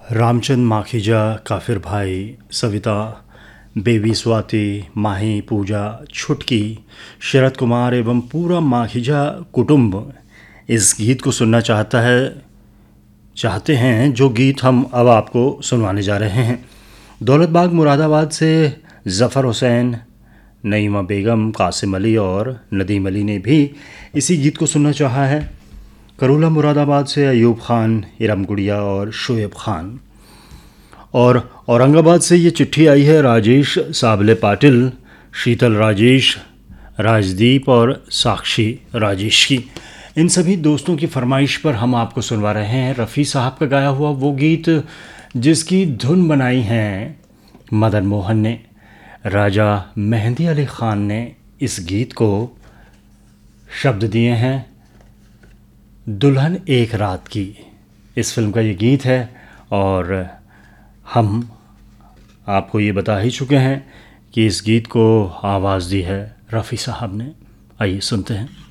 रामचंद माखीजा, काफिर भाई, सविता, बेबी स्वाति, माही, पूजा, छुटकी, शरद कुमार एवं पूरा माखीजा कुटुंब इस गीत को सुनना चाहते हैं जो गीत हम अब आपको सुनवाने जा रहे हैं। दौलत बाग मुरादाबाद से ज़फ़र हुसैन, नईमा बेगम, कासिम अली और नदीम अली ने भी इसी गीत को सुनना चाहा है। करूला मुरादाबाद से अयूब ख़ान, इरम गुड़िया और शोएब ख़ान। और औरंगाबाद से ये चिट्ठी आई है राजेश साबले पाटिल, शीतल राजेश, राजदीप और साक्षी राजेश की। इन सभी दोस्तों की फरमाइश पर हम आपको सुनवा रहे हैं रफ़ी साहब का गाया हुआ वो गीत जिसकी धुन बनाई है मदन मोहन ने। राजा मेहंदी अली ख़ान ने इस गीत को शब्द दिए हैं दुल्हन एक रात की। इस फिल्म का ये गीत है और हम आपको ये बता ही चुके हैं कि इस गीत को आवाज़ दी है रफ़ी साहब ने। आइए सुनते हैं।